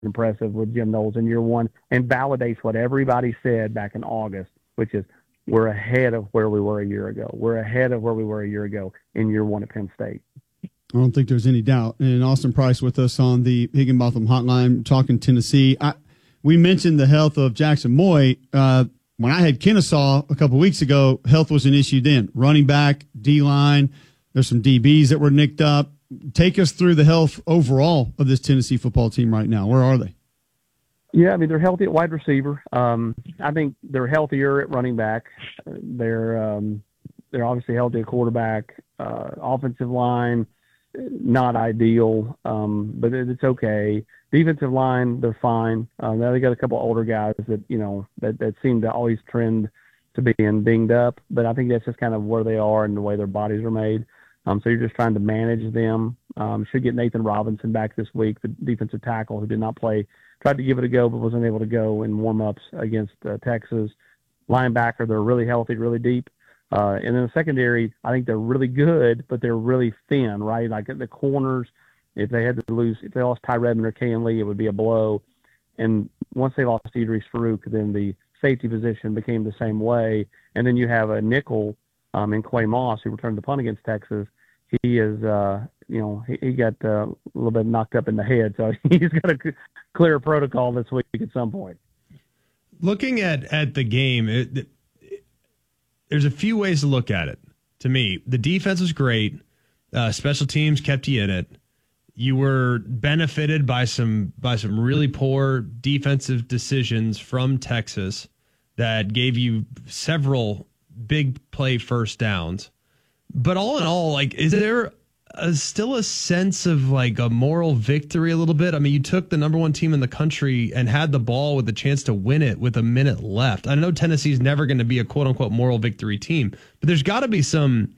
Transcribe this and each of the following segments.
impressive with Jim Knowles in year one and validates what everybody said back in August, which is we're ahead of where we were a year ago. We're ahead of where we were a year ago in year one at Penn State. I don't think there's any doubt. And Austin Price with us on the Higginbotham Hotline talking Tennessee. We mentioned the health of Jackson Moy. When I had Kennesaw a couple weeks ago, health was an issue then. Running back, D-line, there's some DBs that were nicked up. Take us through the health overall of this Tennessee football team right now. Where are they? Yeah, I mean, they're healthy at wide receiver. I think they're healthier at running back. They're obviously healthy at quarterback. Offensive line, not ideal, but it's okay. Defensive line, they're fine. Now they got a couple older guys that seem to always trend to being dinged up, but I think that's just kind of where they are and the way their bodies are made. So you're just trying to manage them. Should get Nathan Robinson back this week, the defensive tackle who did not play. Tried to give it a go, but wasn't able to go in warm-ups against Texas. Linebacker, they're really healthy, really deep. And then the secondary, I think they're really good, but they're really thin, right? Like at the corners, if they lost Ty Redmond or Kayan Lee, it would be a blow. And once they lost Idris Farouk, then the safety position became the same way. And then you have a nickel in Quay Moss, who returned the punt against Texas. He is, he got a little bit knocked up in the head, so he's got a clear protocol this week at some point. Looking at the game, there's a few ways to look at it. To me, the defense was great. Special teams kept you in it. You were benefited by some really poor defensive decisions from Texas that gave you several big play first downs. But all in all, like, is there still a sense of like a moral victory a little bit? I mean, you took the number one team in the country and had the ball with a chance to win it with a minute left. I know Tennessee's never going to be a quote unquote moral victory team, but there's got to be some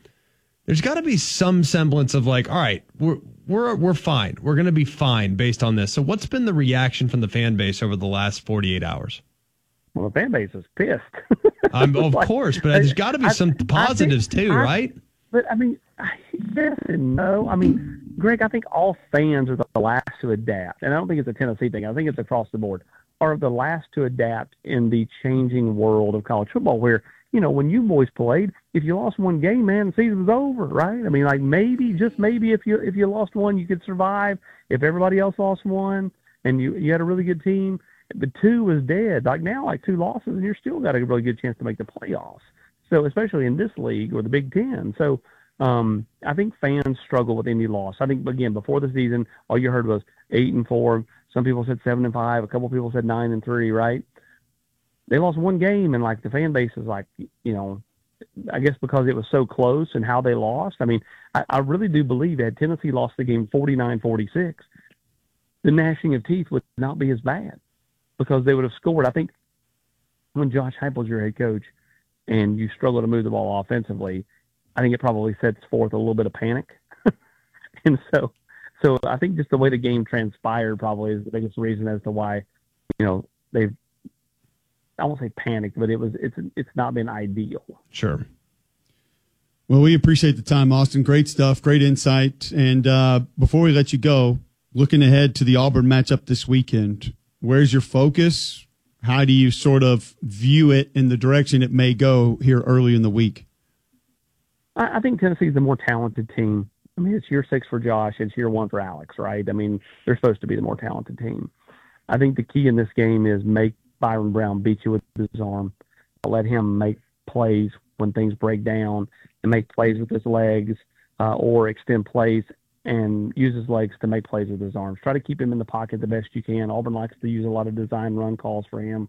semblance of like, all right, we're fine. We're going to be fine based on this. So what's been the reaction from the fan base over the last 48 hours? Well, the fan base is pissed. Of course, but there's got to be some positives too, right? But, I mean, yes and no. I mean, Greg, I think all fans are the last to adapt. And I don't think it's a Tennessee thing. I think it's across the board. Are the last to adapt in the changing world of college football where, when you boys played, if you lost one game, man, the season was over, right? I mean, like maybe, just maybe if you lost one, you could survive. If everybody else lost one and you had a really good team, but two was dead. Like now, like two losses, and you're still got a really good chance to make the playoffs. So especially in this league or the Big Ten. So I think fans struggle with any loss. I think, again, before the season, all you heard was 8-4. Some people said 7-5. A couple people said 9-3, right? They lost one game, and like the fan base is like, I guess because it was so close and how they lost. I mean, I really do believe that Tennessee lost the game 49-46. The gnashing of teeth would not be as bad because they would have scored. I think when Josh Heupel's your head coach and you struggle to move the ball offensively, I think it probably sets forth a little bit of panic. And so I think just the way the game transpired probably is the biggest reason as to why, they've, I won't say panicked, but it's not been ideal. Sure. Well, we appreciate the time, Austin. Great stuff, great insight. And before we let you go, looking ahead to the Auburn matchup this weekend, where's your focus? How do you sort of view it in the direction it may go here early in the week? I think Tennessee's the more talented team. I mean, it's year 6 for Josh. It's year 1 for Alex, right? I mean, they're supposed to be the more talented team. I think the key in this game is make Byron Brown beat you with his arm. Let him make plays when things break down and make plays with his legs or extend plays and use his legs to make plays with his arms. Try to keep him in the pocket the best you can. Auburn likes to use a lot of design run calls for him.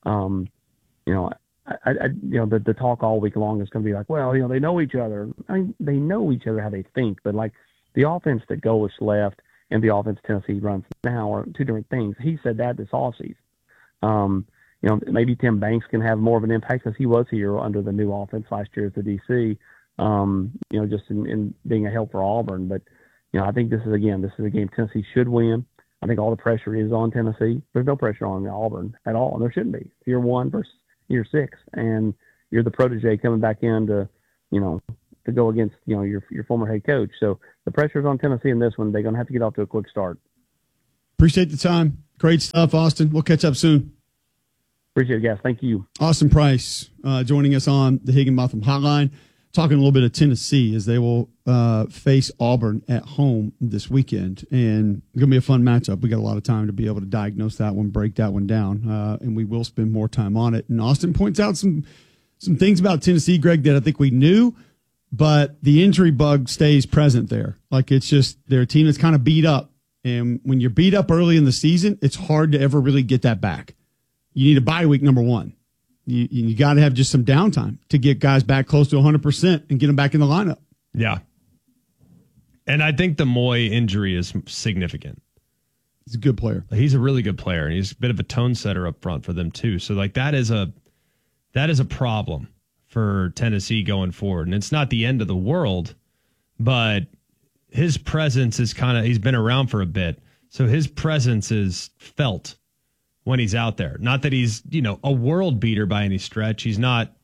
The talk all week long is going to be like, well, they know each other. I mean, they know each other how they think, but like the offense that Golesh left and the offense Tennessee runs now are two different things. He said that this offseason. Maybe Tim Banks can have more of an impact because he was here under the new offense last year at the DC, just in being a help for Auburn. But, I think this is a game Tennessee should win. I think all the pressure is on Tennessee. There's no pressure on Auburn at all, and there shouldn't be. Year 1 versus year 6, and you're the protege coming back in to go against, your former head coach. So the pressure's on Tennessee in this one. They're going to have to get off to a quick start. Appreciate the time. Great stuff, Austin. We'll catch up soon. Appreciate it, guys. Thank you. Austin Price joining us on the Higginbotham Hotline, talking a little bit of Tennessee as they will face Auburn at home this weekend. And it's going to be a fun matchup. We got a lot of time to be able to diagnose that one, break that one down, and we will spend more time on it. And Austin points out some things about Tennessee, Greg, that I think we knew, but the injury bug stays present there. Like, it's just they're a team that's kind of beat up. And when you're beat up early in the season, it's hard to ever really get that back. You need a bye week, number one. You got to have just some downtime to get guys back close to 100% and get them back in the lineup. Yeah. And I think the Moy injury is significant. He's a good player. He's a really good player, and he's a bit of a tone setter up front for them too. So like that is a problem for Tennessee going forward. And it's not the end of the world, but his presence is he's been around for a bit. So his presence is felt when he's out there. Not that he's, a world beater by any stretch. He's not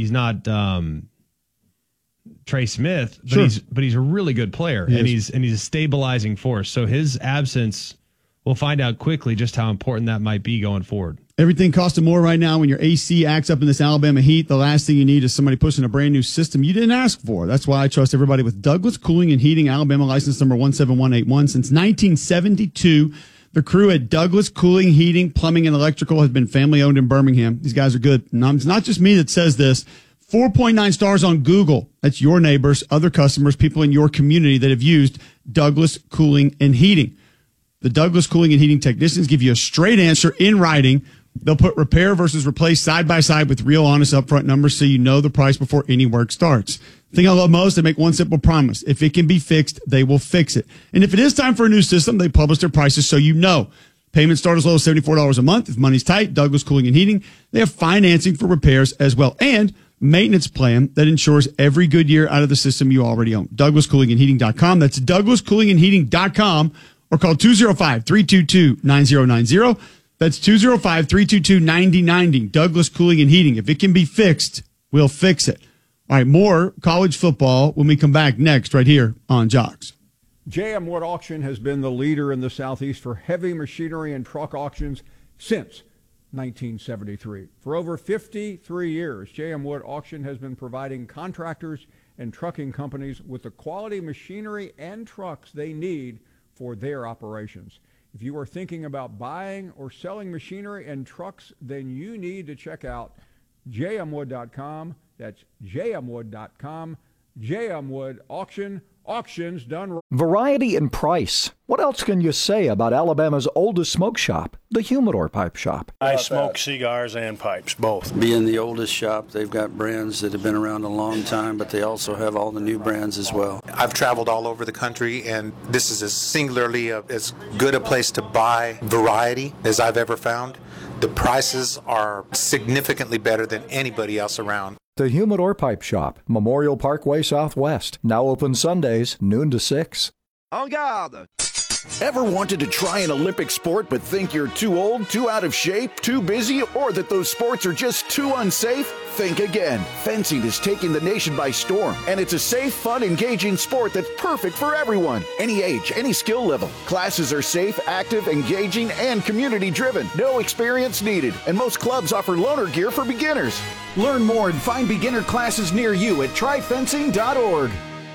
Trey Smith, but sure. he's a really good player, and he's a stabilizing force. So his absence, we'll find out quickly just how important that might be going forward. Everything costing more right now when your AC acts up in this Alabama heat. The last thing you need is somebody pushing a brand new system you didn't ask for. That's why I trust everybody with Douglas Cooling and Heating, Alabama license number 17181. Since 1972, the crew at Douglas Cooling, Heating, Plumbing, and Electrical has been family-owned in Birmingham. These guys are good. And it's not just me that says this. 4.9 stars on Google. That's your neighbors, other customers, people in your community that have used Douglas Cooling and Heating. The Douglas Cooling and Heating technicians give you a straight answer in writing. They'll put repair versus replace side by side with real, honest, upfront numbers so you know the price before any work starts. The thing I love most, they make one simple promise. If it can be fixed, they will fix it. And if it is time for a new system, they publish their prices so you know. Payments start as low as $74 a month. If money's tight, Douglas Cooling and Heating, they have financing for repairs as well. And maintenance plan that ensures every good year out of the system you already own. DouglasCoolingandHeating.com. That's DouglasCoolingandHeating.com, or call 205-322-9090. That's 205-322-9090. Douglas Cooling and Heating. If it can be fixed, we'll fix it. All right, more college football when we come back next right here on Jocks. J.M. Wood Auction has been the leader in the Southeast for heavy machinery and truck auctions since 1973. For over 53 years, J.M. Wood Auction has been providing contractors and trucking companies with the quality machinery and trucks they need for their operations. If you are thinking about buying or selling machinery and trucks, then you need to check out jmwood.com. That's jmwood.com. JM Wood Auction. Auctions done. Variety and price. What else can you say about Alabama's oldest smoke shop, the Humidor Pipe Shop? I smoke cigars and pipes, both. Being the oldest shop, they've got brands that have been around a long time, but they also have all the new brands as well. I've traveled all over the country, and this is singularly as good a place to buy variety as I've ever found. The prices are significantly better than anybody else around. The Humidor Pipe Shop, Memorial Parkway Southwest. Now open Sundays, noon to 6. En garde! Ever wanted to try an Olympic sport but think you're too old, too out of shape, too busy, or that those sports are just too unsafe? Think again. Fencing is taking the nation by storm, and it's a safe, fun, engaging sport that's perfect for everyone. Any age, any skill level. Classes are safe, active, engaging, and community-driven. No experience needed, and most clubs offer loaner gear for beginners. Learn more and find beginner classes near you at tryfencing.org.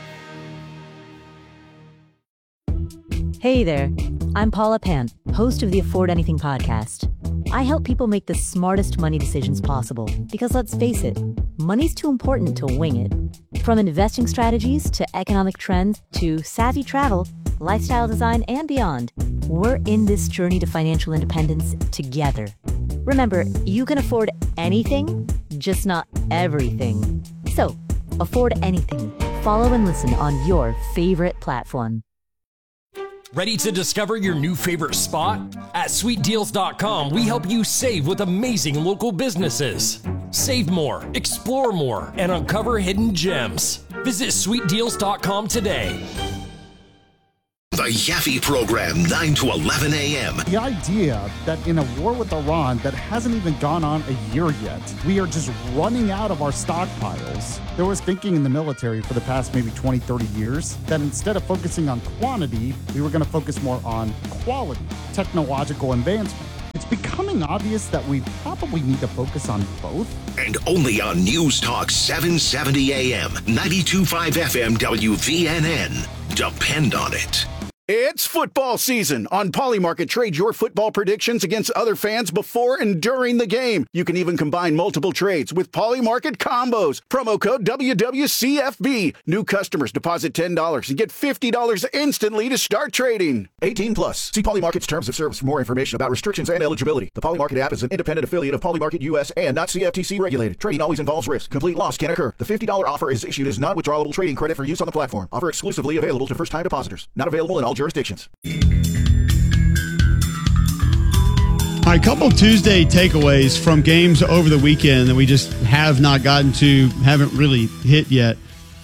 Hey there, I'm Paula Pant, host of the Afford Anything podcast. I help people make the smartest money decisions possible because, let's face it, money's too important to wing it. From investing strategies to economic trends to savvy travel, lifestyle design, and beyond, we're in this journey to financial independence together. Remember, you can afford anything, just not everything. So, afford anything. Follow and listen on your favorite platform. Ready to discover your new favorite spot? At SweetDeals.com, we help you save with amazing local businesses. Save more, explore more, and uncover hidden gems. Visit SweetDeals.com today. The Yaffe Program, 9 to 11 a.m. The idea that in a war with Iran that hasn't even gone on a year yet, we are just running out of our stockpiles. There was thinking in the military for the past maybe 20, 30 years that instead of focusing on quantity, we were going to focus more on quality, technological advancement. It's becoming obvious that we probably need to focus on both. And only on News Talk 770 AM, 92.5 FM WVNN. Depend on it. It's football season. On Polymarket, trade your football predictions against other fans before and during the game. You can even combine multiple trades with Polymarket combos. Promo code WWCFB. New customers deposit $10 and get $50 instantly to start trading. 18 plus. See Polymarket's terms of service for more information about restrictions and eligibility. The Polymarket app is an independent affiliate of Polymarket US and not CFTC regulated. Trading always involves risk. Complete loss can occur. The $50 offer is issued as non-withdrawable trading credit for use on the platform. Offer exclusively available to first-time depositors. Not available in all jurisdictions. All right, couple Tuesday takeaways from games over the weekend that we just have not gotten to, haven't really hit yet.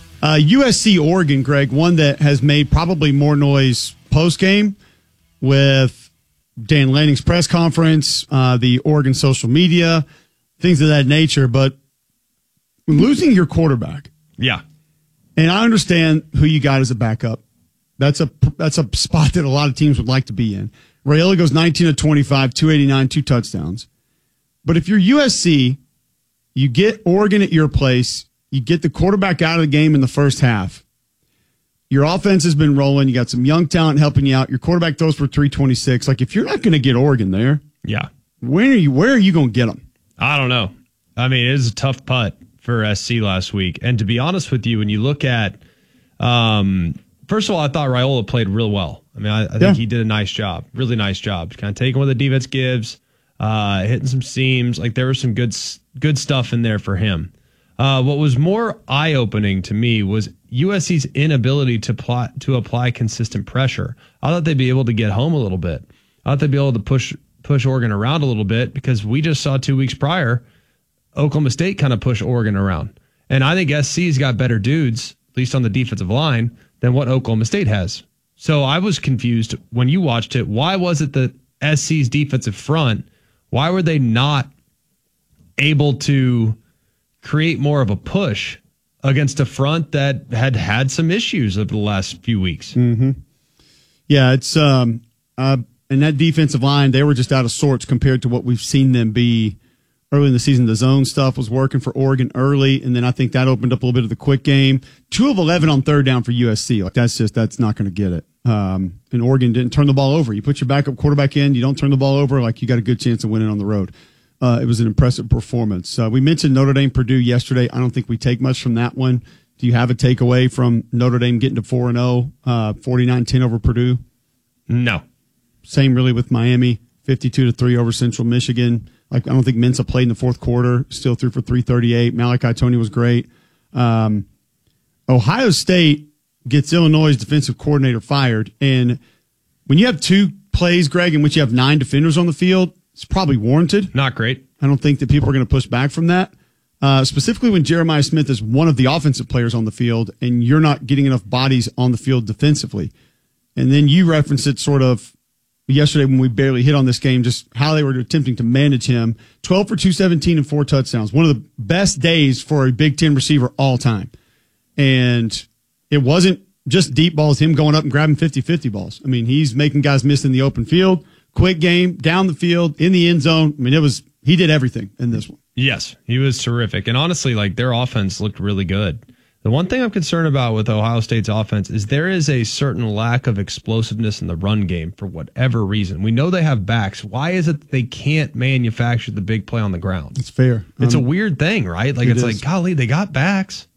USC Oregon, Greg, one that has made probably more noise post-game with Dan Lanning's press conference, the Oregon social media, things of that nature. But losing your quarterback. Yeah. And I understand who you got as a backup. That's a spot that a lot of teams would like to be in. Raiola goes 19 of 25, 289, 2 touchdowns. But if you're USC, you get Oregon at your place, you get the quarterback out of the game in the first half. Your offense has been rolling. You got some young talent helping you out. Your quarterback throws for 326. Like, if you're not going to get Oregon there, yeah, where are you going to get them? I don't know. I mean, it is a tough putt for SC last week. And to be honest with you, when you look at first of all, I thought Raiola played real well. I mean, I think he did a nice job, really nice job. Kind of taking what the defense gives, hitting some seams. Like, there was some good stuff in there for him. What was more eye-opening to me was USC's inability to apply consistent pressure. I thought they'd be able to get home a little bit. I thought they'd be able to push Oregon around a little bit, because we just saw 2 weeks prior Oklahoma State kind of push Oregon around. And I think SC's got better dudes, at least on the defensive line, than what Oklahoma State has. So I was confused when you watched it. Why was it that SC's defensive front, why were they not able to create more of a push against a front that had some issues over the last few weeks? Mm-hmm. Yeah, it's and that defensive line, they were just out of sorts compared to what we've seen them be early in the season. The zone stuff was working for Oregon early, and then I think that opened up a little bit of the quick game. 2 of 11 on third down for USC. Like, that's not going to get it. And Oregon didn't turn the ball over. You put your backup quarterback in, you don't turn the ball over, like, you got a good chance of winning on the road. It was an impressive performance. We mentioned Notre Dame Purdue yesterday. I don't think we take much from that one. Do you have a takeaway from Notre Dame getting to 4-0, 49-10 over Purdue? No. Same really with Miami, 52-3 over Central Michigan. Like, I don't think Mensah played in the fourth quarter. Still threw for 338. Malachi Toney was great. Ohio State gets Illinois' defensive coordinator fired. And when you have 2 plays, Greg, in which you have 9 defenders on the field, it's probably warranted. Not great. I don't think that people are going to push back from that. Specifically when Jeremiah Smith is one of the offensive players on the field and you're not getting enough bodies on the field defensively. And then you referenced it sort of yesterday when we barely hit on this game, just how they were attempting to manage him. 12 for 217 and 4 touchdowns. One of the best days for a Big Ten receiver all time. And it wasn't just deep balls, him going up and grabbing 50-50 balls. I mean, he's making guys miss in the open field, quick game, down the field, in the end zone. I mean, he did everything in this one. Yes, he was terrific. And honestly, like, their offense looked really good. The one thing I'm concerned about with Ohio State's offense is there is a certain lack of explosiveness in the run game for whatever reason. We know they have backs. Why is it that they can't manufacture the big play on the ground? It's fair. It's a weird thing, right? Like, it's like, golly, they got backs.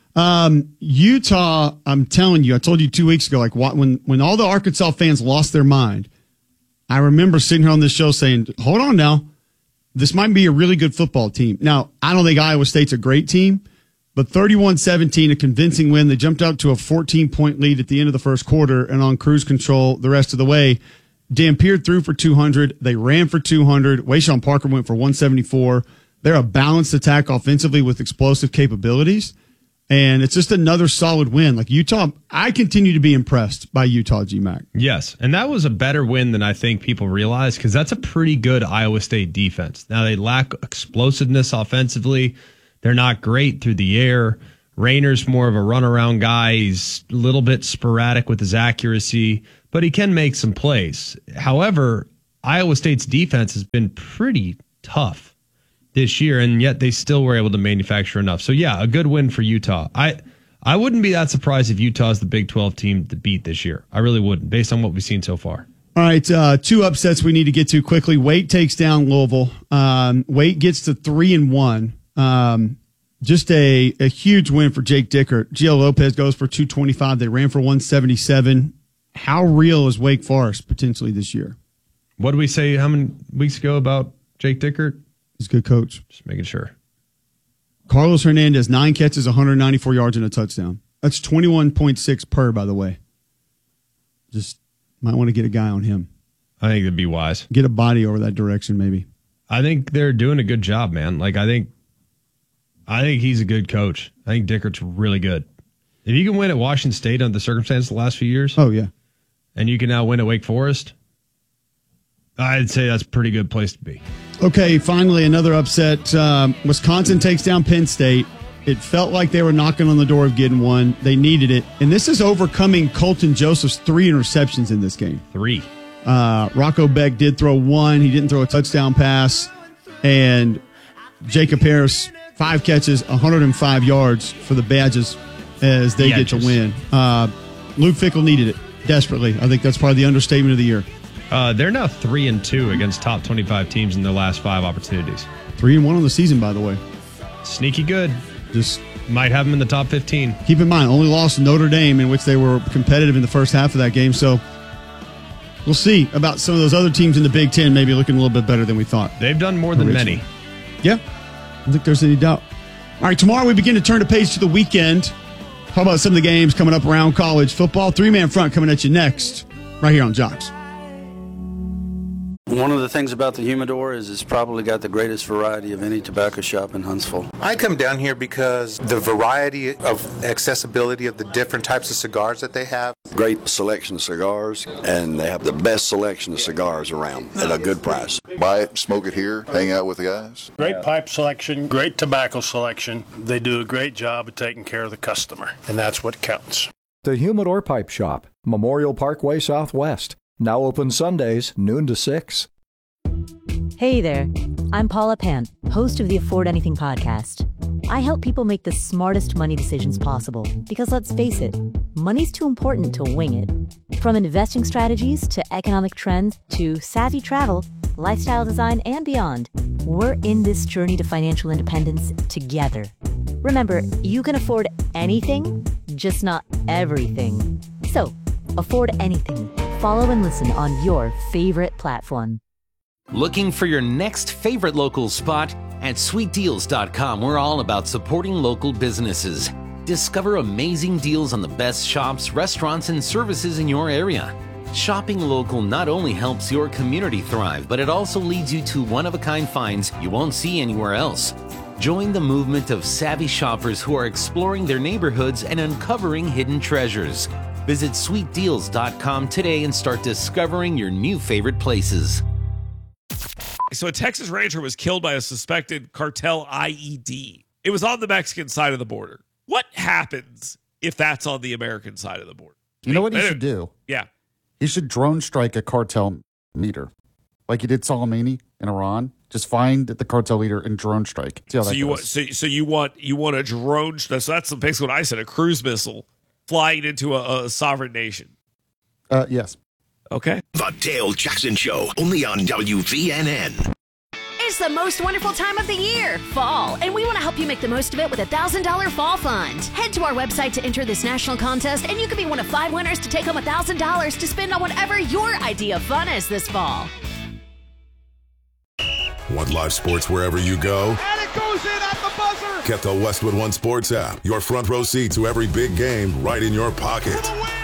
Utah, I'm telling you, I told you 2 weeks ago, like, when all the Arkansas fans lost their mind, I remember sitting here on this show saying, hold on now, this might be a really good football team. Now, I don't think Iowa State's a great team, but 31-17, a convincing win. They jumped out to a 14-point lead at the end of the first quarter and on cruise control the rest of the way. Dampier threw for 200. They ran for 200. Wayshawn Parker went for 174. They're a balanced attack offensively with explosive capabilities. And it's just another solid win. Like Utah, I continue to be impressed by Utah, G-Mac. Yes, and that was a better win than I think people realize because that's a pretty good Iowa State defense. Now, they lack explosiveness offensively. They're not great through the air. Rayner's more of a runaround guy. He's a little bit sporadic with his accuracy, but he can make some plays. However, Iowa State's defense has been pretty tough this year, and yet they still were able to manufacture enough. So, yeah, a good win for Utah. I wouldn't be that surprised if Utah is the Big 12 team to beat this year. I really wouldn't, based on what we've seen so far. All right, two upsets we need to get to quickly. Wake takes down Louisville. Wake gets to 3-1. Just a huge win for Jake Dickert. Gio Lopez goes for 225. They ran for 177. How real is Wake Forest potentially this year? What did we say how many weeks ago about Jake Dickert? He's a good coach. Just making sure. Carlos Hernandez, 9 catches, 194 yards, and a touchdown. That's 21.6 per, by the way. Just might want to get a guy on him. I think it'd be wise. Get a body over that direction, maybe. I think they're doing a good job, man. Like, I think he's a good coach. I think Dickert's really good. If you can win at Washington State under the circumstances the last few years. Oh, yeah. And you can now win at Wake Forest, I'd say that's a pretty good place to be. Okay, finally, another upset. Wisconsin takes down Penn State. It felt like they were knocking on the door of getting one. They needed it. And this is overcoming Colton Joseph's 3 interceptions in this game. 3. Rocco Beck did throw 1. He didn't throw a touchdown pass. And Jacob Harris, 5 catches, 105 yards for the Badgers as they get to win. Luke Fickell needed it desperately. I think that's probably the understatement of the year. They're now 3-2 against top 25 teams in their last 5 opportunities. 3-1 on the season, by the way. Sneaky good. Just might have them in the top 15. Keep in mind, only lost to Notre Dame, in which they were competitive in the first half of that game. So we'll see about some of those other teams in the Big Ten maybe looking a little bit better than we thought. They've done more than many. Yeah, I don't think there's any doubt. All right, tomorrow we begin to turn the page to the weekend. Talk about some of the games coming up around college football. 3-man front coming at you next, right here on Jocks. One of the things about the Humidor is it's probably got the greatest variety of any tobacco shop in Huntsville. I come down here because the variety of accessibility of the different types of cigars that they have. Great selection of cigars, and they have the best selection of cigars around at a good price. Buy it, smoke it here, hang out with the guys. Great pipe selection, great tobacco selection. They do a great job of taking care of the customer, and that's what counts. The Humidor Pipe Shop, Memorial Parkway Southwest. Now open Sundays, noon to 6. Hey there, I'm Paula Pant, host of the Afford Anything podcast. I help people make the smartest money decisions possible because let's face it, money's too important to wing it. From investing strategies to economic trends to savvy travel, lifestyle design, and beyond, we're in this journey to financial independence together. Remember, you can afford anything, just not everything. So, afford anything. Follow and listen on your favorite platform. Looking for your next favorite local spot? At sweetdeals.com, we're all about supporting local businesses. Discover amazing deals on the best shops, restaurants, and services in your area. Shopping local not only helps your community thrive, but it also leads you to one-of-a-kind finds you won't see anywhere else. Join the movement of savvy shoppers who are exploring their neighborhoods and uncovering hidden treasures. Visit sweetdeals.com today and start discovering your new favorite places. So a Texas rancher was killed by a suspected cartel IED. It was on the Mexican side of the border. What happens if that's on the American side of the border? You know what he should do? Yeah. He should drone strike a cartel leader. Like he did Soleimani in Iran. Just find the cartel leader and drone strike. See how that goes. So you want a drone? So that's basically what I said. A cruise missile flying into a sovereign nation. Yes. Okay. The Dale Jackson Show, only on WVNN. It's the most wonderful time of the year, fall, and we want to help you make the most of it with a $1,000 fall fund. Head to our website to enter this national contest, and you could be one of 5 winners to take home $1,000 to spend on whatever your idea of fun is this fall. Want live sports wherever you go? And it goes in at the buzzer! Get the Westwood One Sports app. Your front row seat to every big game right in your pocket.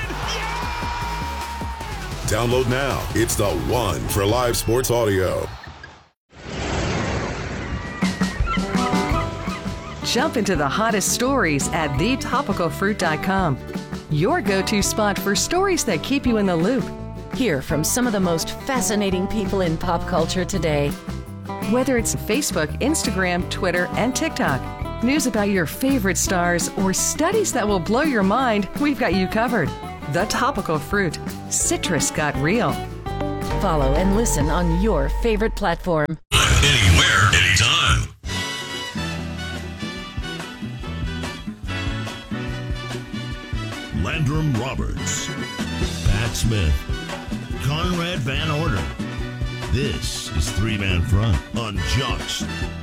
Download now. It's the one for live sports audio. Jump into the hottest stories at thetopicalfruit.com. Your go-to spot for stories that keep you in the loop. Hear from some of the most fascinating people in pop culture today. Whether it's Facebook, Instagram, Twitter, and TikTok, news about your favorite stars, or studies that will blow your mind, we've got you covered. The Topical Fruit. Citrus got real. Follow and listen on your favorite platform. Anywhere, anytime. Landrum Roberts, Pat Smith, Conrad Van Order. This is Three Man Front on Jocks.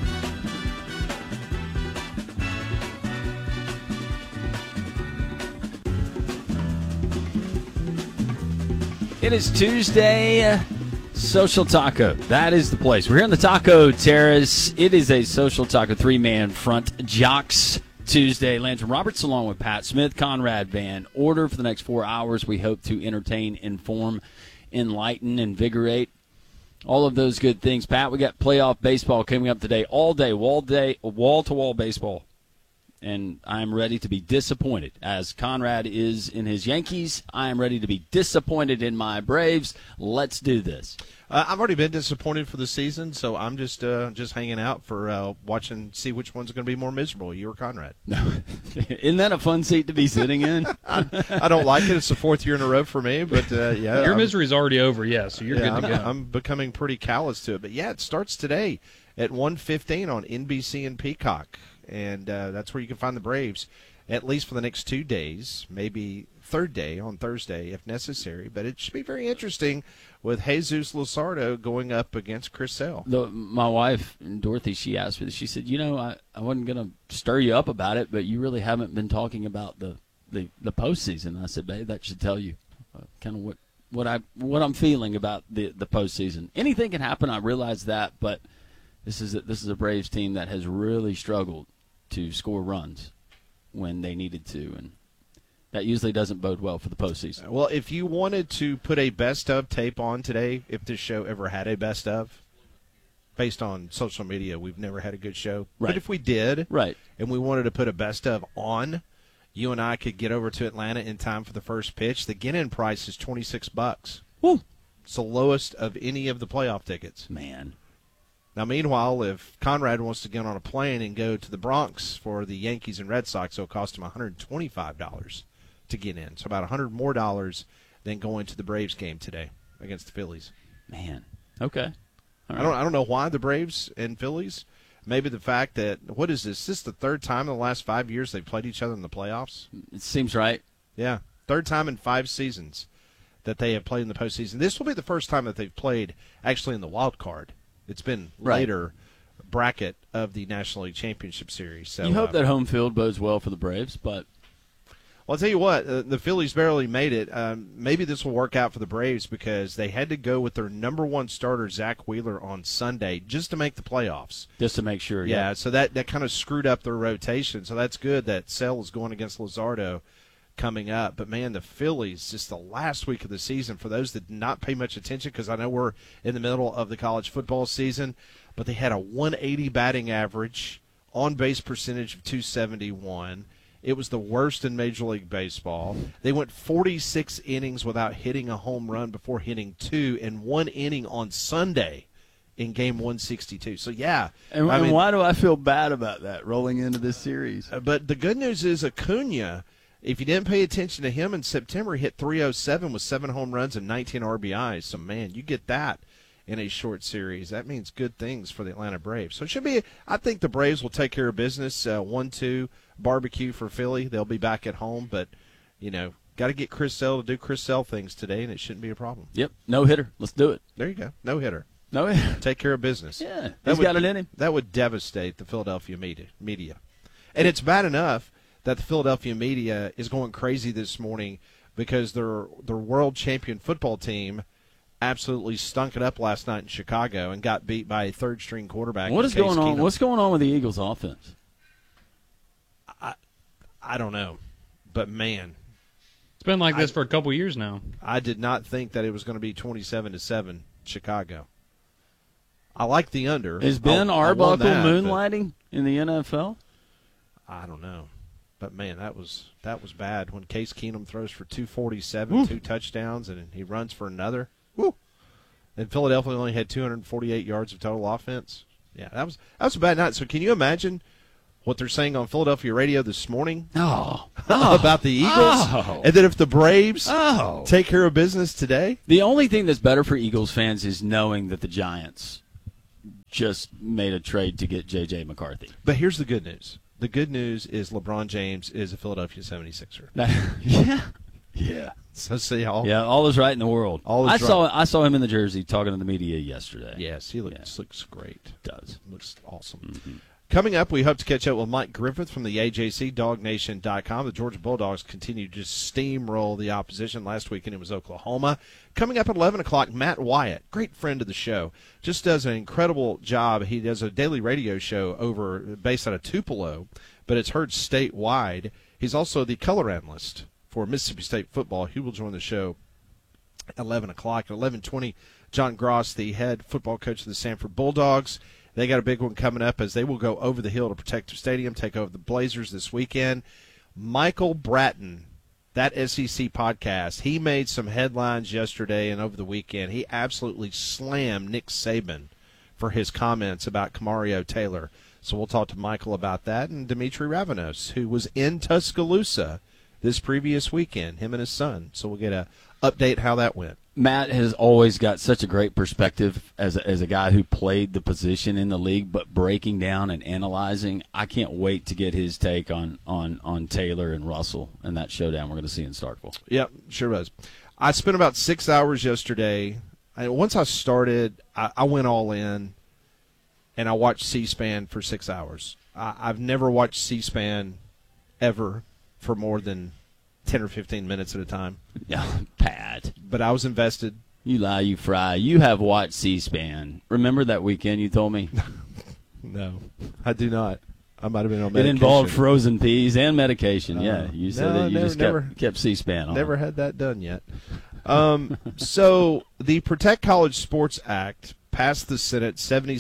It is Tuesday, Social Taco. That is the place. We're here on the Taco Terrace. It is a Social Taco three-man front. Jocks Tuesday. Landrum Roberts along with Pat Smith, Conrad Van Order. For the next 4 hours, we hope to entertain, inform, enlighten, invigorate. All of those good things. Pat, we got playoff baseball coming up today. All day, wall-to-wall baseball. And I'm ready to be disappointed. As Conrad is in his Yankees, I am ready to be disappointed in my Braves. Let's do this. I've already been disappointed for the season, so I'm just hanging out for watching, see which one's going to be more miserable, you or Conrad. Isn't that a fun seat to be sitting in? I don't like it. It's the fourth year in a row for me, but yeah. Your misery's already over, so you're good to go. I'm becoming pretty callous to it. But, yeah, it starts today at 1:15 on NBC and Peacock. And that's where you can find the Braves, at least for the next 2 days, maybe third day on Thursday if necessary. But it should be very interesting with Jesus Luzardo going up against Chris Sale. My wife, Dorothy, she asked me this. She said, I wasn't going to stir you up about it, but you really haven't been talking about the postseason. I said, babe, that should tell you kind of what I'm feeling about the postseason. Anything can happen, I realize that, but this is a Braves team that has really struggled to score runs when they needed to, and that usually doesn't bode well for the postseason. Well, if you wanted to put a best of tape on today, if this show ever had a best of, based on social media, we've never had a good show. Right. But if we did, right, and we wanted to put a best of on, you and I could get over to Atlanta in time for the first pitch. The get-in price is $26. Woo! It's the lowest of any of the playoff tickets. Man. Now, meanwhile, if Conrad wants to get on a plane and go to the Bronx for the Yankees and Red Sox, it'll cost him $125 to get in. So about $100 more than going to the Braves game today against the Phillies. Man, okay. All right. I don't know why the Braves and Phillies. Maybe the fact that, what is this? Is this the third time in the last 5 years they've played each other in the playoffs? It seems right. Yeah, third time in 5 seasons that they have played in the postseason. This will be the first time that they've played actually in the wild card. It's been later bracket of the National League Championship Series. So you hope that home field bodes well for the Braves, but well, I'll tell you what, the Phillies barely made it. Maybe this will work out for the Braves because they had to go with their number one starter, Zach Wheeler, on Sunday just to make the playoffs. Just to make sure, yeah. So that kind of screwed up their rotation. So that's good that Sale is going against Luzardo coming up. But, man, the Phillies, just the last week of the season, for those that did not pay much attention, because I know we're in the middle of the college football season, but they had a 180 batting average, on-base percentage of 271. It was the worst in Major League Baseball. They went 46 innings without hitting a home run before hitting 2 and 1 inning on Sunday in game 162. So, yeah. And why do I feel bad about that rolling into this series? But the good news is Acuna, if you didn't pay attention to him in September, he hit 307 with 7 home runs and 19 RBIs. So, man, you get that in a short series. That means good things for the Atlanta Braves. So it should be, I think the Braves will take care of business. 1-2 barbecue for Philly. They'll be back at home, but, got to get Chris Sale to do Chris Sale things today, and it shouldn't be a problem. Yep, no hitter. Let's do it. There you go. No hitter. No hitter. Take care of business. Yeah, he's got it in him. That would devastate the Philadelphia media. And it's bad enough that the Philadelphia media is going crazy this morning because their world champion football team absolutely stunk it up last night in Chicago and got beat by a third-string quarterback. What is going on? What's going on with the Eagles' offense? I don't know, but man, it's been like this for a couple years now. I did not think that it was going to be 27-7 Chicago. I like the under. Is Ben Arbuckle moonlighting in the NFL? I don't know. But, man, that was bad. When Case Keenum throws for 247, 2 touchdowns, and he runs for another. Woo! And Philadelphia only had 248 yards of total offense. Yeah, that was a bad night. So can you imagine what they're saying on Philadelphia radio this morning about the Eagles? And then if the Braves take care of business today? The only thing that's better for Eagles fans is knowing that the Giants just made a trade to get J.J. McCarthy. But here's the good news. The good news is LeBron James is a Philadelphia 76er. Yeah. So see all. Yeah, all is right in the world. I saw him in the jersey talking to the media yesterday. Yes, he looks great. Does. Looks awesome. Mm-hmm. Coming up, we hope to catch up with Mike Griffith from the AJC, DogNation.com. The Georgia Bulldogs continue to just steamroll the opposition. Last weekend it was Oklahoma. Coming up at 11 o'clock, Matt Wyatt, great friend of the show, just does an incredible job. He does a daily radio show based out of Tupelo, but it's heard statewide. He's also the color analyst for Mississippi State football. He will join the show at 11 o'clock. At 11:20, John Gross, the head football coach of the Sanford Bulldogs. They got a big one coming up as they will go over the hill to Protective Stadium, take over the Blazers this weekend. Michael Bratton, that SEC podcast, he made some headlines yesterday and over the weekend. He absolutely slammed Nick Saban for his comments about Kamario Taylor. So we'll talk to Michael about that, and Dimitri Ravanos, who was in Tuscaloosa this previous weekend, him and his son. So we'll get a update how that went. Matt has always got such a great perspective as a guy who played the position in the league, but breaking down and analyzing. I can't wait to get his take on Taylor and Russell and that showdown we're going to see in Starkville. Yep, sure was. I spent about 6 hours yesterday. Once I started, I went all in, and I watched C-SPAN for 6 hours. I've never watched C-SPAN ever for more than 10 or 15 minutes at a time. Yeah, Pat. But I was invested. You lie, you fry. You have watched C-SPAN. Remember that weekend you told me? No, I do not. I might have been on medication. It involved frozen peas and medication. Yeah, you said that you just kept C-SPAN on. Never had that done yet. So the Protect College Sports Act passed the Senate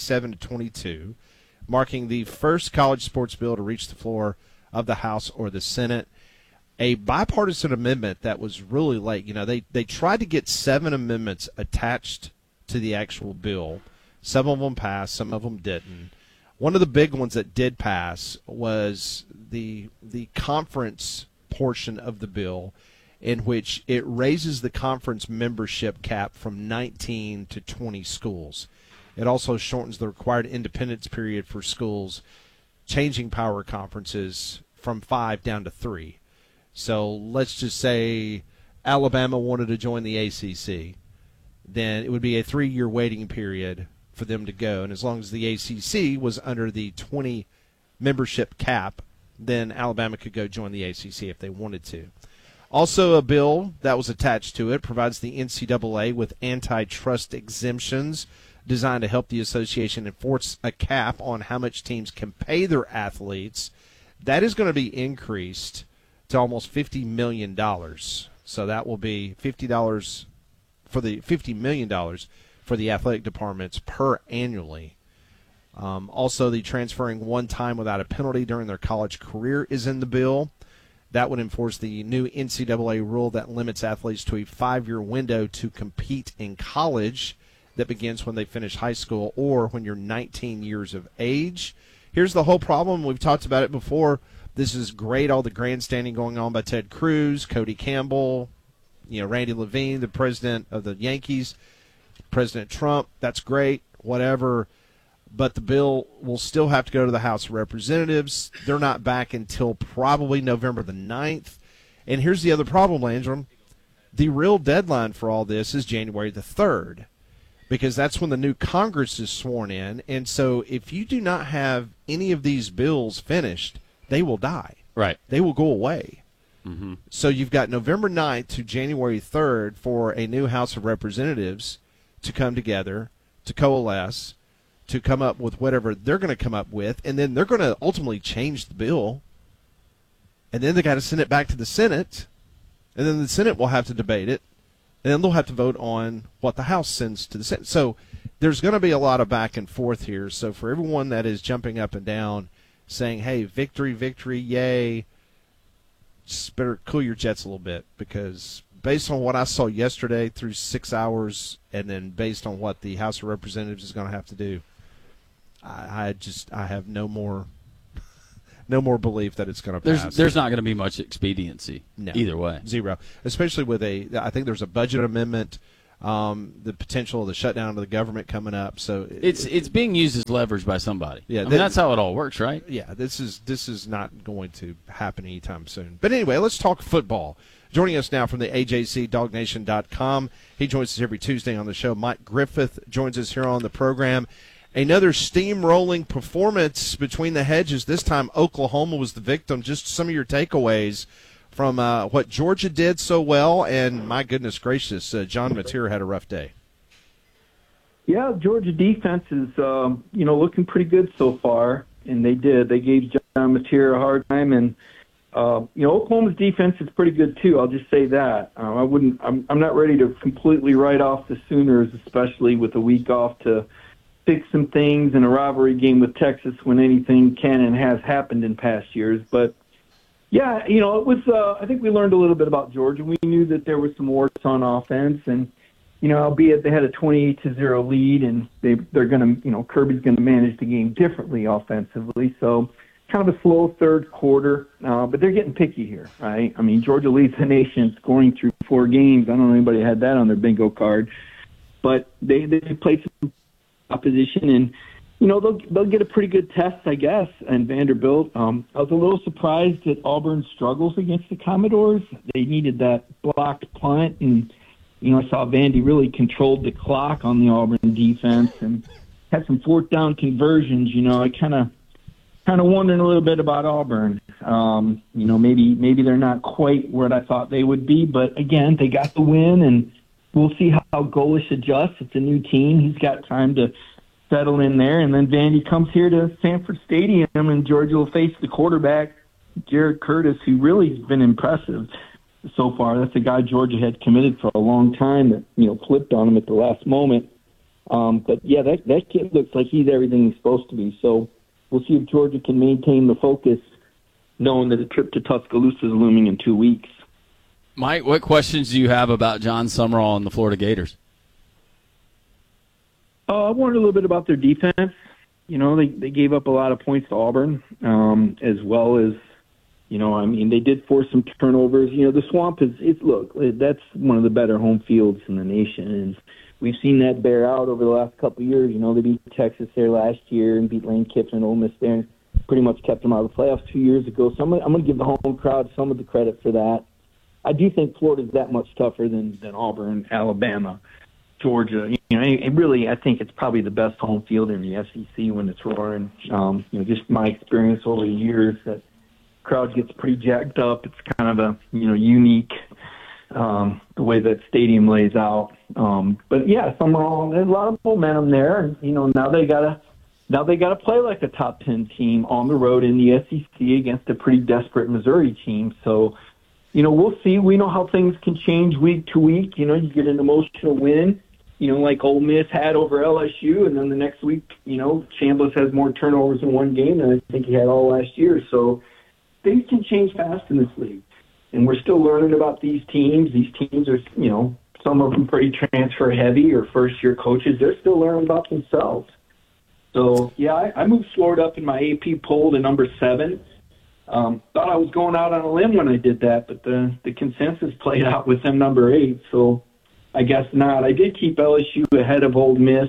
77-22, marking the first college sports bill to reach the floor of the House or the Senate. A bipartisan amendment that was really late. You know, they tried to get 7 amendments attached to the actual bill. Some of them passed, some of them didn't. One of the big ones that did pass was the conference portion of the bill, in which it raises the conference membership cap from 19 to 20 schools. It also shortens the required independence period for schools, changing power conferences from 5 down to 3. So let's just say Alabama wanted to join the ACC. Then it would be a 3-year waiting period for them to go. And as long as the ACC was under the 20 membership cap, then Alabama could go join the ACC if they wanted to. Also, a bill that was attached to it provides the NCAA with antitrust exemptions designed to help the association enforce a cap on how much teams can pay their athletes. That is going to be increased to almost $50 million. So that will be $50 for the $50 million for the athletic departments per annually. Also, the transferring one time without a penalty during their college career is in the bill. That would enforce the new NCAA rule that limits athletes to a 5-year window to compete in college that begins when they finish high school or when you're 19 years of age. Here's the whole problem. We've talked about it before. This is great, all the grandstanding going on by Ted Cruz, Cody Campbell, Randy Levine, the president of the Yankees, President Trump. That's great, whatever. But the bill will still have to go to the House of Representatives. They're not back until probably November the 9th. And here's the other problem, Landrum. The real deadline for all this is January the 3rd, because that's when the new Congress is sworn in. And so if you do not have any of these bills finished, they will die. Right. They will go away. Mm-hmm. So you've got November 9th to January 3rd for a new House of Representatives to come together, to coalesce, to come up with whatever they're going to come up with, and then they're going to ultimately change the bill. And then they got to send it back to the Senate, and then the Senate will have to debate it, and then they'll have to vote on what the House sends to the Senate. So there's going to be a lot of back and forth here. So for everyone that is jumping up and down saying, hey, victory, yay. Just better cool your jets a little bit, because based on what I saw yesterday through 6 hours, and then based on what the House of Representatives is going to have to do, I have no more belief that it's going to pass. There's not going to be much expediency either way. Zero. Especially with I think there's a budget amendment, the potential of the shutdown of the government coming up. So it's being used as leverage by somebody. Yeah, I mean, that's how it all works, right? Yeah, this is not going to happen anytime soon. But anyway, let's talk football. Joining us now from the AJCDogNation.com, he joins us every Tuesday on the show. Mike Griffith joins us here on the program. Another steamrolling performance between the hedges. This time Oklahoma was the victim. Just some of your takeaways from what Georgia did so well, and my goodness gracious, John Mateer had a rough day. Yeah, Georgia defense is looking pretty good so far, and they gave John Mateer a hard time, and Oklahoma's defense is pretty good too. I'll just say that. I'm not ready to completely write off the Sooners, especially with a week off to fix some things in a rivalry game with Texas when anything can and has happened in past years. But yeah, it was. I think we learned a little bit about Georgia. We knew that there were some warts on offense, and albeit they had a 28-0 lead, and they're going to, Kirby's going to manage the game differently offensively. So kind of a slow third quarter, but they're getting picky here, right? I mean, Georgia leads the nation scoring through 4 games. I don't know anybody had that on their bingo card, but they played some opposition, and they'll get a pretty good test, I guess. And Vanderbilt, I was a little surprised at Auburn's struggles against the Commodores. They needed that blocked punt, and I saw Vandy really controlled the clock on the Auburn defense and had some fourth down conversions. I kind of wondering a little bit about Auburn. Maybe they're not quite where I thought they would be, but again, they got the win, and we'll see how Golesh adjusts. It's a new team. He's got time to settle in there. And then Vandy comes here to Sanford Stadium, and Georgia will face the quarterback, Jared Curtis, who really has been impressive so far. That's a guy Georgia had committed for a long time that, flipped on him at the last moment. But, yeah, that kid looks like he's everything he's supposed to be. So we'll see if Georgia can maintain the focus, knowing that a trip to Tuscaloosa is looming in 2 weeks. Mike, what questions do you have about John Summerall and the Florida Gators? I wondered a little bit about their defense. They gave up a lot of points to Auburn, as well as, they did force some turnovers. The Swamp that's one of the better home fields in the nation, and we've seen that bear out over the last couple of years. They beat Texas there last year and beat Lane Kiffin and Ole Miss there, and pretty much kept them out of the playoffs 2 years ago. So I'm going to give the home crowd some of the credit for that. I do think Florida's that much tougher than Auburn, Alabama, Georgia. I think it's probably the best home field in the SEC when it's roaring. Just my experience over the years, that crowd gets pretty jacked up. It's kind of a unique the way that stadium lays out. But yeah, Summerall, there's a lot of momentum there, and now they gotta play like a top 10 team on the road in the SEC against a pretty desperate Missouri team. So. We'll see. We know how things can change week to week. You get an emotional win, like Ole Miss had over LSU, and then the next week, Chambliss has more turnovers in one game than I think he had all last year. So things can change fast in this league. And we're still learning about these teams. These teams are, some of them pretty transfer heavy or first-year coaches. They're still learning about themselves. So, yeah, I moved Florida up in my AP poll to number 7. Thought I was going out on a limb when I did that, but the consensus played out with them number 8, so I guess not. I did keep LSU ahead of Ole Miss.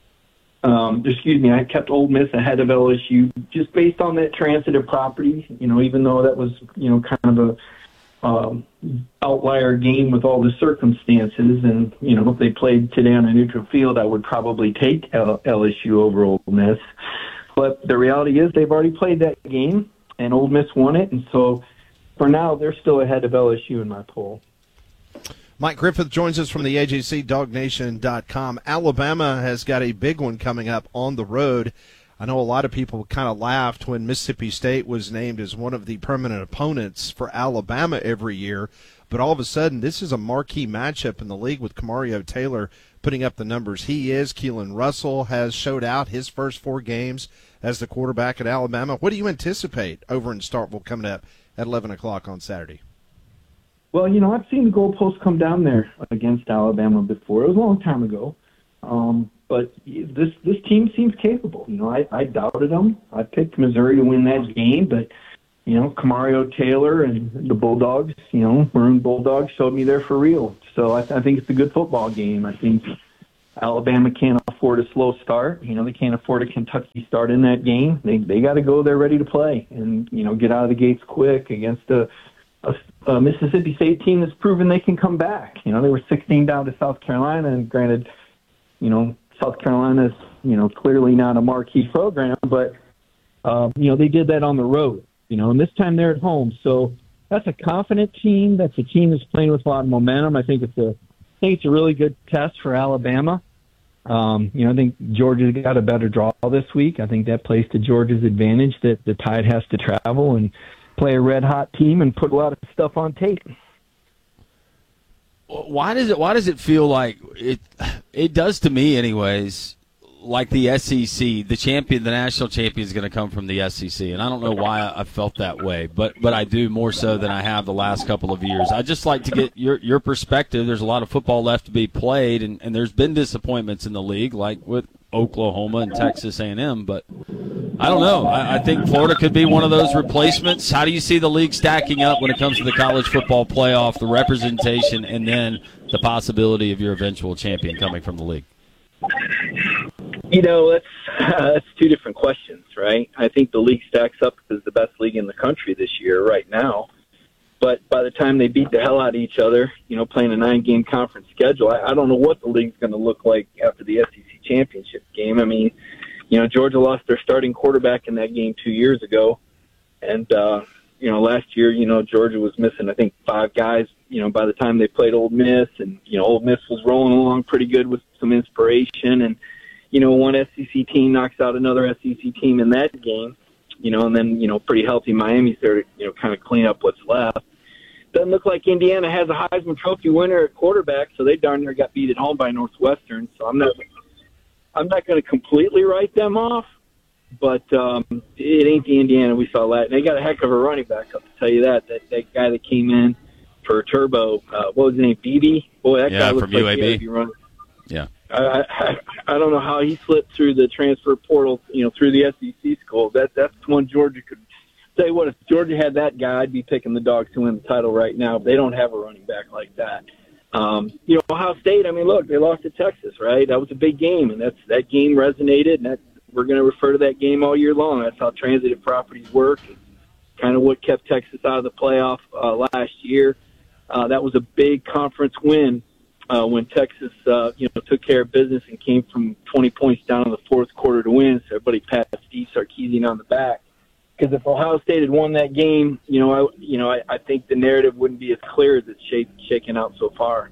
I kept Ole Miss ahead of LSU just based on that transitive property, even though that was, kind of a outlier game with all the circumstances. And, if they played today on a neutral field, I would probably take LSU over Ole Miss. But the reality is they've already played that game, and Ole Miss won it, and so for now they're still ahead of LSU in my poll. Mike Griffith joins us from the AJCDogNation.com. Alabama has got a big one coming up on the road. I know a lot of people kind of laughed when Mississippi State was named as one of the permanent opponents for Alabama every year, but all of a sudden this is a marquee matchup in the league with Kamario Taylor putting up the numbers he is. Keelan Russell has showed out his first 4 games as the quarterback at Alabama. What do you anticipate over in Starkville coming up at 11 o'clock on Saturday? Well, I've seen the goalposts come down there against Alabama before. It was a long time ago. But this team seems capable. I doubted them. I picked Missouri to win that game, but, Kamario Taylor and the Bulldogs, Maroon Bulldogs showed me they're for real. So I think it's a good football game. I think Alabama can't afford a slow start. They can't afford a Kentucky start in that game. They got to go there ready to play and, get out of the gates quick against a Mississippi State team that's proven they can come back. They were 16 down to South Carolina, and granted, South Carolina's, clearly not a marquee program, but, they did that on the road, and this time they're at home. So that's a confident team. That's a team that's playing with a lot of momentum. I think it's a really good test for Alabama. I think Georgia's got a better draw this week. I think that plays to Georgia's advantage that the Tide has to travel and play a red-hot team and put a lot of stuff on tape. Why does it feel like it does to me anyways, like the SEC, the national champion is going to come from the SEC, and I don't know why I felt that way, but I do more so than I have the last couple of years. I just like to get your perspective. There's a lot of football left to be played, and there's been disappointments in the league, like with Oklahoma and Texas A&M, but I don't know. I think Florida could be one of those replacements. How do you see the league stacking up when it comes to the college football playoff, the representation, and then the possibility of your eventual champion coming from the league? That's 2 different questions, right? I think the league stacks up as the best league in the country this year right now. But by the time they beat the hell out of each other, playing a 9-game conference schedule, I don't know what the league's going to look like after the SEC championship game. I mean, Georgia lost their starting quarterback in that game 2 years ago. And, last year, Georgia was missing, I think, 5 guys, by the time they played Ole Miss. And, Ole Miss was rolling along pretty good with some inspiration. And, one SEC team knocks out another SEC team in that game, and then, pretty healthy Miami's there to, kind of clean up what's left. Doesn't look like Indiana has a Heisman Trophy winner at quarterback, so they darn near got beat at home by Northwestern. So I'm not going to completely write them off, but it ain't the Indiana we saw last. And they got a heck of a running back, I'll tell you that guy that came in for Turbo, what was his name, Beebe? Boy, that guy looks from like UAB. he had to be running. Yeah. I don't know how he slipped through the transfer portal, through the SEC school. That's one Georgia could tell you what. If Georgia had that guy, I'd be picking the Dogs to win the title right now. They don't have a running back like that. Ohio State. I mean, look, they lost to Texas, right? That was a big game, and that game resonated. And we're going to refer to that game all year long. That's how transitive properties work. It's kind of what kept Texas out of the playoff last year. That was a big conference win. When Texas, took care of business and came from 20 points down in the fourth quarter to win, so everybody patted Steve Sarkisian on the back. Because if Ohio State had won that game, I think the narrative wouldn't be as clear as it's shaken out so far.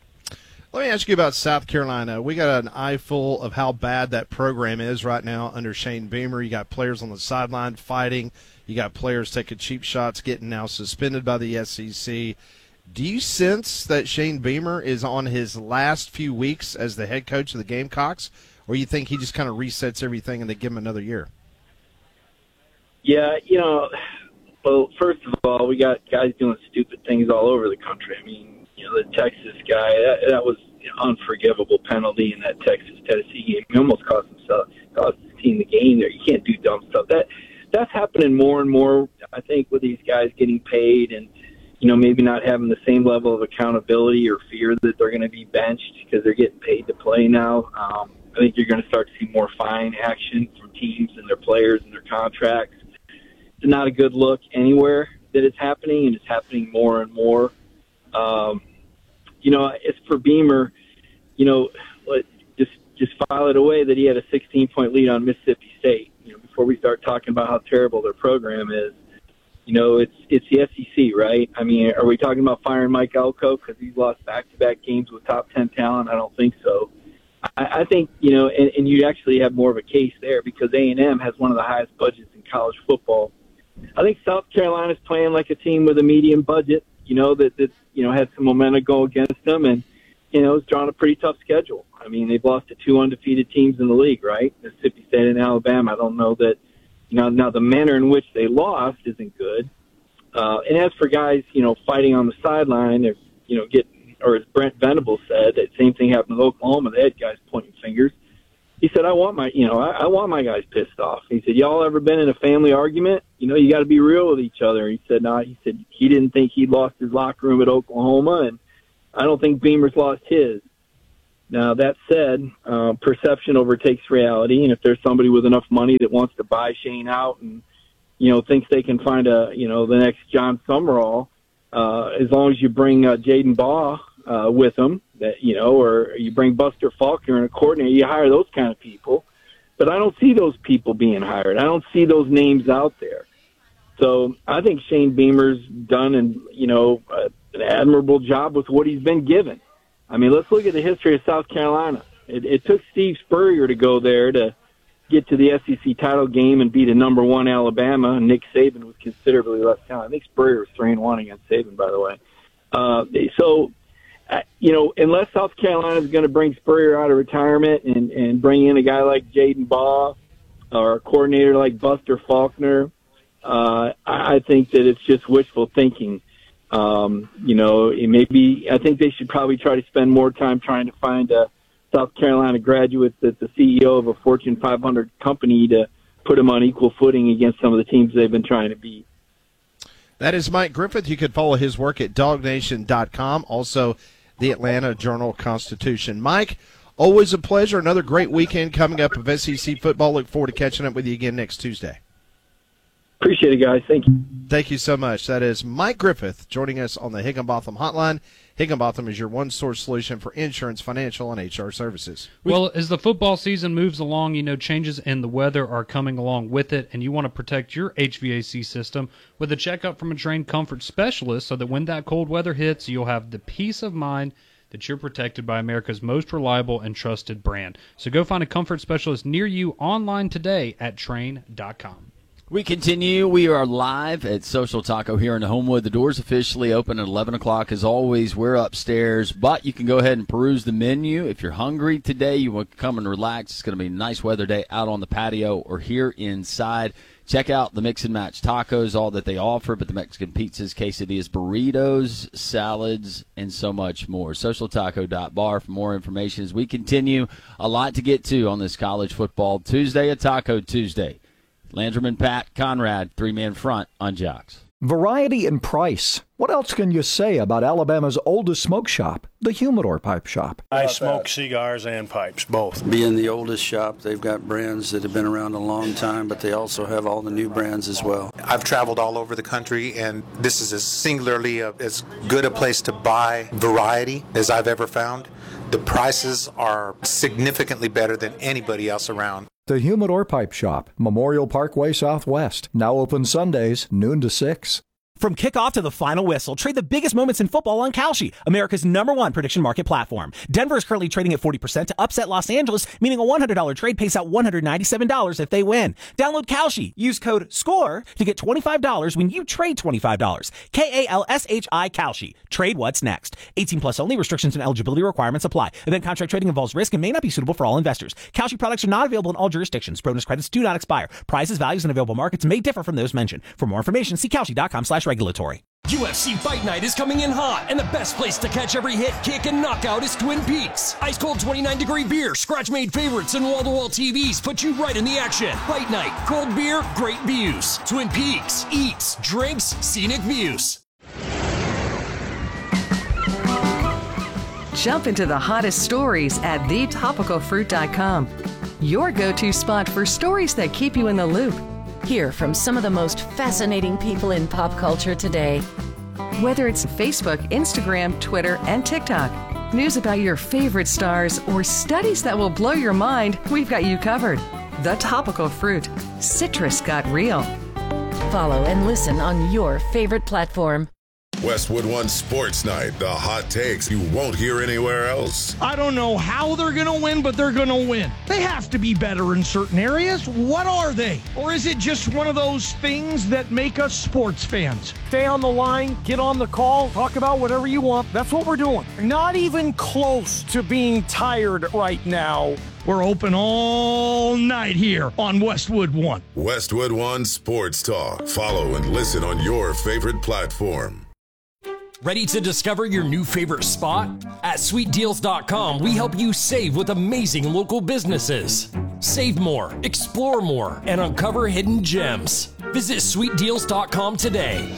Let me ask you about South Carolina. We got an eye full of how bad that program is right now under Shane Beamer. You got players on the sideline fighting. You got players taking cheap shots, getting now suspended by the SEC. Do you sense that Shane Beamer is on his last few weeks as the head coach of the Gamecocks, or you think he just kind of resets everything and they give him another year? Yeah, well, first of all, we got guys doing stupid things all over the country. I mean, the Texas guy, that was an unforgivable penalty in that Texas-Tennessee game. He almost cost his team the game there. You can't do dumb stuff. That's happening more and more, I think, with these guys getting paid and, maybe not having the same level of accountability or fear that they're going to be benched because they're getting paid to play now. I think you're going to start to see more fine action from teams and their players and their contracts. It's not a good look anywhere that it's happening, and it's happening more and more. It's for Beamer, just file it away that he had a 16-point lead on Mississippi State. Before we start talking about how terrible their program is. It's the SEC, right? I mean, are we talking about firing Mike Elko because he's lost back-to-back games with top 10 talent? I don't think so. I think, and you actually have more of a case there because A&M has one of the highest budgets in college football. I think South Carolina's playing like a team with a medium budget. that had some momentum go against them, and it's drawn a pretty tough schedule. I mean, they've lost to 2 undefeated teams in the league, right? Mississippi State and Alabama. I don't know that now the manner in which they lost isn't good. And as for guys, fighting on the sideline, or as Brent Venables said, that same thing happened with Oklahoma. They had guys pointing fingers. He said, I want my guys pissed off. He said, y'all ever been in a family argument? You got to be real with each other. He said, no. He said he didn't think he'd lost his locker room at Oklahoma, and I don't think Beamer's lost his. Now, that said, perception overtakes reality, and if there's somebody with enough money that wants to buy Shane out and, thinks they can find the next John Summerall, as long as you bring Jaden Baugh with them, or you bring Buster Faulkner and a coordinator, you hire those kind of people. But I don't see those people being hired. I don't see those names out there. So I think Shane Beamer's done an admirable job with what he's been given. I mean, let's look at the history of South Carolina. It took Steve Spurrier to go there to get to the SEC title game and beat a number 1 Alabama, and Nick Saban was considerably less talented. I think Spurrier was 3-1 against Saban, by the way. Unless South Carolina is going to bring Spurrier out of retirement and bring in a guy like Jaden Baugh or a coordinator like Buster Faulkner, I think that it's just wishful thinking. I think they should probably try to spend more time trying to find a South Carolina graduate that's the CEO of a Fortune 500 company to put them on equal footing against some of the teams they've been trying to beat. That is Mike Griffith. You can follow his work at DogNation.com, also the Atlanta Journal-Constitution. Mike, always a pleasure. Another great weekend coming up of SEC football. Look forward to catching up with you again next Tuesday. Appreciate it, guys. Thank you. Thank you so much. That is Mike Griffith joining us on the Higginbotham Hotline. Higginbotham is your one-source solution for insurance, financial, and HR services. Well, as the football season moves along, changes in the weather are coming along with it, and you want to protect your HVAC system with a checkup from a trained comfort specialist so that when that cold weather hits, you'll have the peace of mind that you're protected by America's most reliable and trusted brand. So go find a comfort specialist near you online today at Trane.com. We continue. We are live at Social Taco here in Homewood. The doors officially open at 11 o'clock. As always, we're upstairs, but you can go ahead and peruse the menu. If you're hungry today, you want to come and relax. It's going to be a nice weather day out on the patio or here inside. Check out the Mix and Match tacos, all that they offer, but the Mexican pizzas, quesadillas, burritos, salads, and so much more. SocialTaco.bar for more information as we continue. A lot to get to on this college football Tuesday, a Taco Tuesday. Landrum and Pat Conrad, 3-man front on Jocks. Variety and price. What else can you say about Alabama's oldest smoke shop, the Humidor Pipe Shop? I smoke cigars and pipes, both. Being the oldest shop, they've got brands that have been around a long time, but they also have all the new brands as well. I've traveled all over the country, and this is singularly as good a place to buy variety as I've ever found. The prices are significantly better than anybody else around. The Humidor Pipe Shop, Memorial Parkway Southwest. Now open Sundays, noon to 6. From kickoff to the final whistle, trade the biggest moments in football on Kalshi, America's #1 prediction market platform. Denver is currently trading at 40% to upset Los Angeles, meaning a $100 trade pays out $197 if they win. Download Kalshi. Use code SCORE to get $25 when you trade $25. KALSHI Kalshi. Trade what's next. 18 plus only. Restrictions and eligibility requirements apply. Event contract trading involves risk and may not be suitable for all investors. Kalshi products are not available in all jurisdictions. Bonus credits do not expire. Prices, values, and available markets may differ from those mentioned. For more information, see Kalshi.com/regulatory. UFC Fight Night is coming in hot, and the best place to catch every hit, kick, and knockout is Twin Peaks. Ice cold 29-degree beer, scratch-made favorites, and wall-to-wall TVs put you right in the action. Fight Night, cold beer, great views. Twin Peaks, eats, drinks, scenic views. Jump into the hottest stories at thetopicalfruit.com. Your go-to spot for stories that keep you in the loop. Hear from some of the most fascinating people in pop culture today. Whether it's Facebook, Instagram, Twitter, and TikTok, news about your favorite stars, or studies that will blow your mind, we've got you covered. The Topical Fruit. Citrus got real. Follow and listen on your favorite platform. Westwood One Sports Night, the hot takes you won't hear anywhere else. I don't know how they're going to win, but they're going to win. They have to be better in certain areas. What are they? Or is it just one of those things that make us sports fans? Stay on the line, get on the call, talk about whatever you want. That's what we're doing. Not even close to being tired right now. We're open all night here on Westwood One. Westwood One Sports Talk. Follow and listen on your favorite platform. Ready to discover your new favorite spot? At sweetdeals.com, we help you save with amazing local businesses. Save more, explore more, and uncover hidden gems. Visit sweetdeals.com today.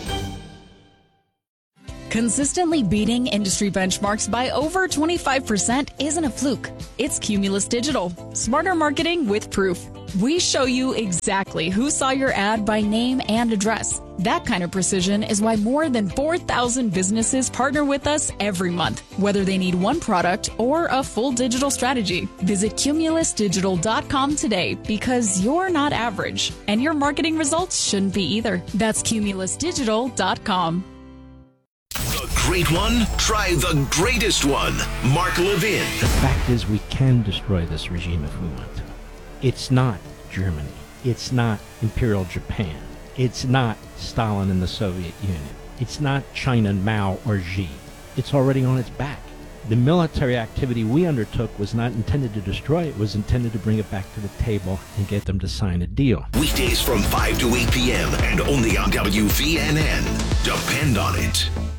Consistently beating industry benchmarks by over 25% isn't a fluke. It's Cumulus Digital. Smarter marketing with proof. We show you exactly who saw your ad by name and address. That kind of precision is why more than 4,000 businesses partner with us every month, whether they need one product or a full digital strategy. Visit cumulusdigital.com today because you're not average, and your marketing results shouldn't be either. That's cumulusdigital.com. The great one? Try the greatest one. Mark Levin. The fact is, we can destroy this regime if we want to. It's not Germany. It's not Imperial Japan. It's not Stalin and the Soviet Union. It's not China, Mao, or Xi. It's already on its back. The military activity we undertook was not intended to destroy it. It was intended to bring it back to the table and get them to sign a deal. Weekdays from 5 to 8 p.m. and only on WVNN. Depend on it.